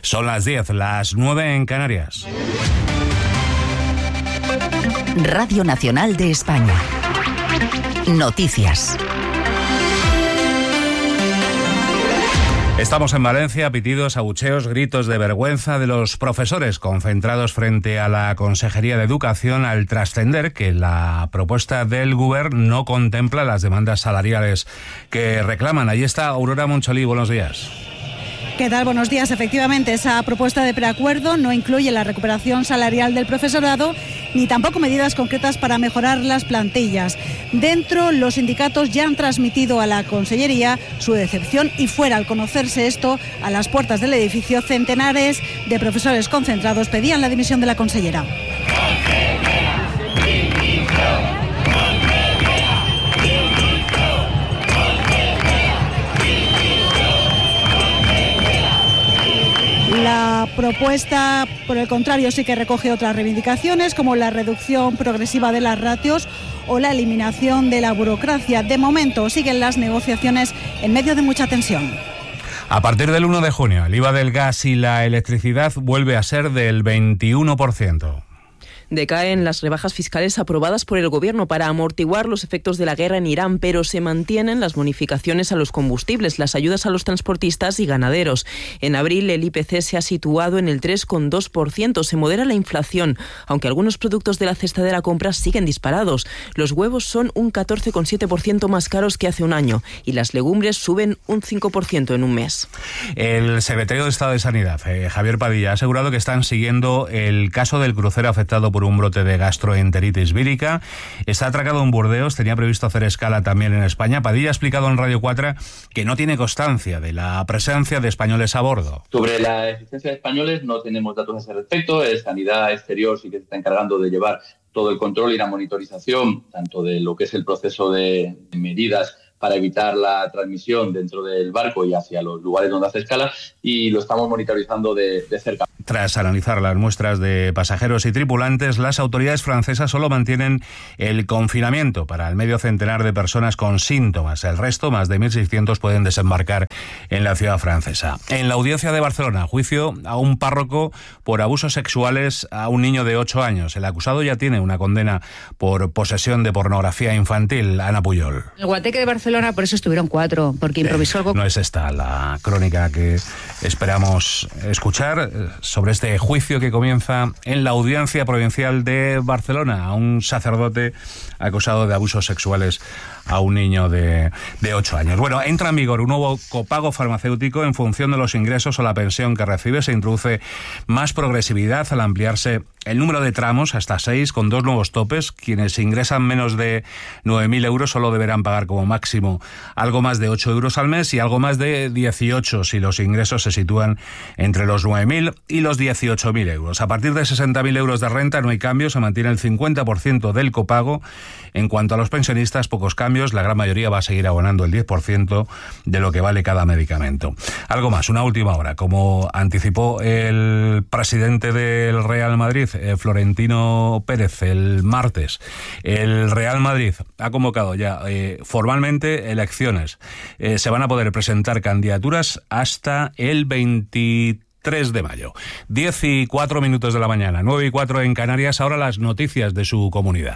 Son las 10, las 9 en Canarias. Radio Nacional de España. Noticias. Estamos en Valencia, pitidos, abucheos, gritos de vergüenza de los profesores concentrados frente a la Consejería de Educación al trascender que la propuesta del Govern no contempla las demandas salariales que reclaman. Ahí está Aurora Moncholí, buenos días. ¿Qué tal? Buenos días. Efectivamente, esa propuesta de preacuerdo no incluye la recuperación salarial del profesorado ni tampoco medidas concretas para mejorar las plantillas. Dentro, los sindicatos ya han transmitido a la Consellería su decepción y fuera, al conocerse esto, a las puertas del edificio, centenares de profesores concentrados pedían la dimisión de la consellera. La propuesta, por el contrario, sí que recoge otras reivindicaciones, como la reducción progresiva de las ratios o la eliminación de la burocracia. De momento, siguen las negociaciones en medio de mucha tensión. A partir del 1 de junio, el IVA del gas y la electricidad vuelve a ser del 21%. Decaen las rebajas fiscales aprobadas por el Gobierno para amortiguar los efectos de la guerra en Irán, pero se mantienen las bonificaciones a los combustibles, las ayudas a los transportistas y ganaderos. En abril el IPC se ha situado en el 3,2%. Se modera la inflación, aunque algunos productos de la cesta de la compra siguen disparados. Los huevos son un 14,7% más caros que hace un año y las legumbres suben un 5% en un mes. El secretario de Estado de Sanidad, Javier Padilla, ha asegurado que están siguiendo el caso del crucero afectado por un brote de gastroenteritis vírica. Está atracado en Burdeos, tenía previsto hacer escala también en España. Padilla ha explicado en Radio 4 que no tiene constancia de la presencia de españoles a bordo. Sobre la existencia de españoles no tenemos datos a ese respecto. Sanidad Exterior sí que se está encargando de llevar todo el control y la monitorización, tanto de lo que es el proceso de medidas para evitar la transmisión dentro del barco y hacia los lugares donde hace escala, y lo estamos monitorizando de cerca. Tras analizar las muestras de pasajeros y tripulantes, las autoridades francesas solo mantienen el confinamiento para el medio centenar de personas con síntomas. El resto, más de 1.600, pueden desembarcar en la ciudad francesa. En la audiencia de Barcelona, juicio a un párroco por abusos sexuales a un niño de 8 años. El acusado ya tiene una condena por posesión de pornografía infantil. Ana Puyol. El Guateque de Barcelona, por eso estuvieron 4, porque improvisó algo. No es esta la crónica que esperamos escuchar sobre este juicio que comienza en la Audiencia Provincial de Barcelona a un sacerdote acusado de abusos sexuales a un niño de 8 años. Bueno, entra en vigor un nuevo copago farmacéutico en función de los ingresos o la pensión que recibe. Se introduce más progresividad al ampliarse el número de tramos hasta 6, con 2 nuevos topes. Quienes ingresan menos de 9.000 euros solo deberán pagar como máximo algo más de 8 euros al mes y algo más de 18 si los ingresos se sitúan entre los 9.000 y los 18.000 euros. A partir de 60.000 euros de renta no hay cambio, se mantiene el 50% del copago. En cuanto a los pensionistas, pocos cambios, la gran mayoría va a seguir abonando el 10% de lo que vale cada medicamento. Algo más, una última hora, como anticipó el presidente del Real Madrid, Florentino Pérez, el martes. El Real Madrid ha convocado ya formalmente elecciones. Se van a poder presentar candidaturas hasta el 23 de mayo. 10:04 de la mañana, 9:04 en Canarias. Ahora las noticias de su comunidad.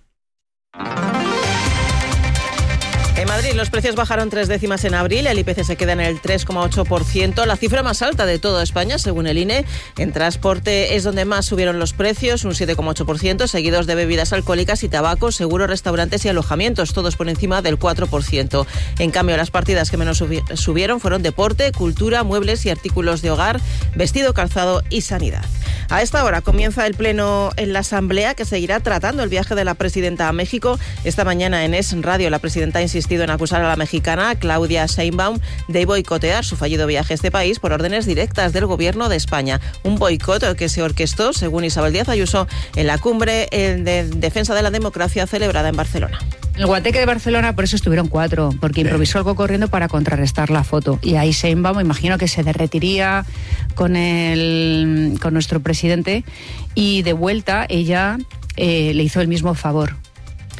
En Madrid los precios bajaron 3 décimas en abril, el IPC se queda en el 3,8%, la cifra más alta de toda España, según el INE. En transporte es donde más subieron los precios, un 7,8%, seguidos de bebidas alcohólicas y tabaco, seguros, restaurantes y alojamientos, todos por encima del 4%. En cambio, las partidas que menos subieron fueron deporte, cultura, muebles y artículos de hogar, vestido, calzado y sanidad. A esta hora comienza el pleno en la Asamblea, que seguirá tratando el viaje de la presidenta a México. Esta mañana en Es Radio la presidenta ha insistido en acusar a la mexicana Claudia Sheinbaum de boicotear su fallido viaje a este país por órdenes directas del Gobierno de España. Un boicot que se orquestó, según Isabel Díaz Ayuso, en la cumbre de defensa de la democracia celebrada en Barcelona. El Guateque de Barcelona, por eso estuvieron 4, porque improvisó algo corriendo para contrarrestar la foto. Y ahí Sheinbaum, me imagino que se derretiría con nuestro presidente, y de vuelta ella le hizo el mismo favor.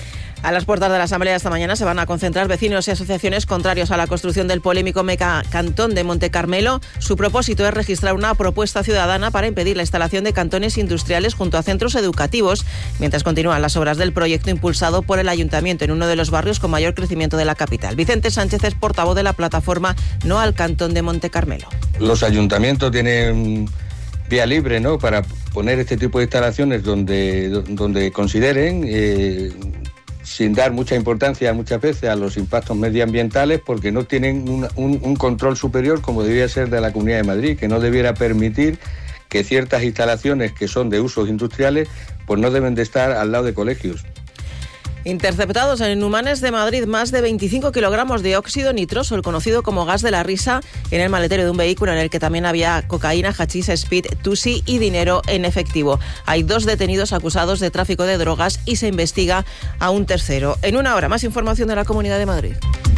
A las puertas de la Asamblea esta mañana se van a concentrar vecinos y asociaciones contrarios a la construcción del polémico megacantón de Monte Carmelo. Su propósito es registrar una propuesta ciudadana para impedir la instalación de cantones industriales junto a centros educativos, mientras continúan las obras del proyecto impulsado por el Ayuntamiento en uno de los barrios con mayor crecimiento de la capital. Vicente Sánchez es portavoz de la plataforma No al Cantón de Monte Carmelo. Los ayuntamientos tienen vía libre, ¿no?, para poner este tipo de instalaciones donde consideren, sin dar mucha importancia muchas veces a los impactos medioambientales, porque no tienen un control superior como debía ser de la Comunidad de Madrid, que no debiera permitir que ciertas instalaciones que son de usos industriales pues no deben de estar al lado de colegios. Interceptados en Numanes de Madrid más de 25 kilogramos de óxido nitroso, el conocido como gas de la risa, en el maletero de un vehículo en el que también había cocaína, hachís, speed, tusi y dinero en efectivo. Hay 2 detenidos acusados de tráfico de drogas y se investiga a un tercero. En una hora, más información de la Comunidad de Madrid.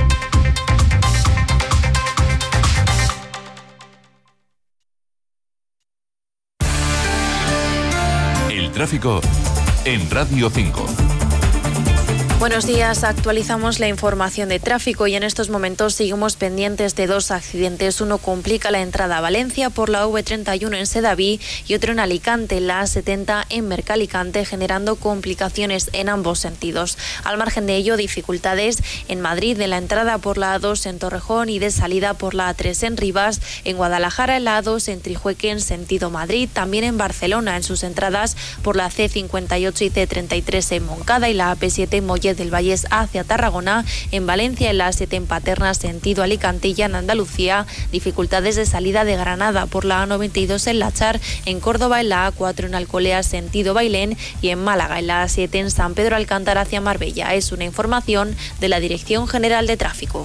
El tráfico en Radio 5. Buenos días, actualizamos la información de tráfico y en estos momentos seguimos pendientes de 2 accidentes. Uno complica la entrada a Valencia por la V31 en Sedaví y otro en Alicante, la A70 en Mercalicante, generando complicaciones en ambos sentidos. Al margen de ello, dificultades en Madrid de la entrada por la A2 en Torrejón y de salida por la A3 en Rivas, en Guadalajara en la A2 en Trijueque en sentido Madrid, también en Barcelona en sus entradas por la C58 y C33 en Moncada y la AP7 en Mollet del Vallés hacia Tarragona, en Valencia en la A7 en Paterna sentido Alicante y en Andalucía, dificultades de salida de Granada por la A92 en Lachar, en Córdoba en la A4 en Alcolea sentido Bailén y en Málaga en la A7 en San Pedro Alcántara hacia Marbella. Es una información de la Dirección General de Tráfico.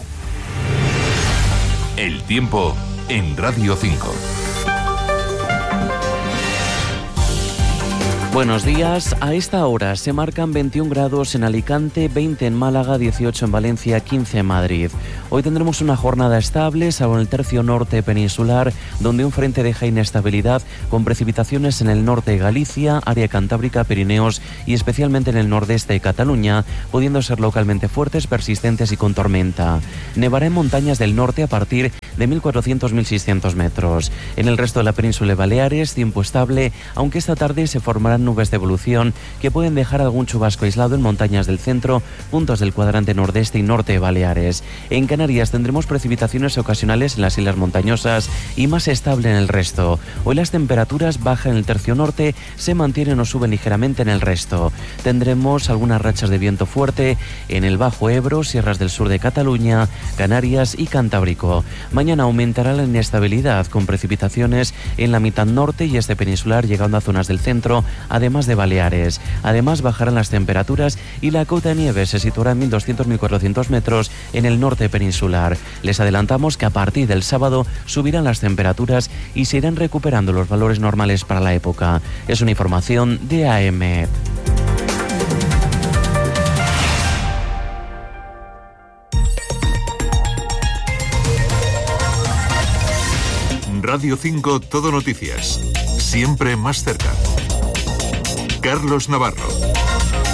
El tiempo en Radio 5. Buenos días. A esta hora se marcan 21 grados en Alicante, 20 en Málaga, 18 en Valencia, 15 en Madrid. Hoy tendremos una jornada estable, salvo en el tercio norte peninsular, donde un frente deja inestabilidad con precipitaciones en el norte de Galicia, área cantábrica, Pirineos y especialmente en el nordeste de Cataluña, pudiendo ser localmente fuertes, persistentes y con tormenta. Nevará en montañas del norte a partir de 1.400-1.600 metros. En el resto de la península de Baleares, tiempo estable, aunque esta tarde se formarán nubes de evolución que pueden dejar algún chubasco aislado en montañas del centro, puntos del cuadrante nordeste y norte de Baleares. En Canarias tendremos precipitaciones ocasionales en las islas montañosas y más estable en el resto. Hoy las temperaturas bajan en el tercio norte, se mantienen o suben ligeramente en el resto. Tendremos algunas rachas de viento fuerte en el Bajo Ebro, sierras del sur de Cataluña, Canarias y Cantábrico. Mañana aumentará la inestabilidad con precipitaciones en la mitad norte y este peninsular, llegando a zonas del centro, además de Baleares. Además bajarán las temperaturas y la cota de nieve se situará en 1.200-1.400 metros en el norte peninsular. Les adelantamos que a partir del sábado subirán las temperaturas y se irán recuperando los valores normales para la época. Es una información de AEMET. Radio 5 Todo Noticias. Siempre más cerca. Carlos Navarro.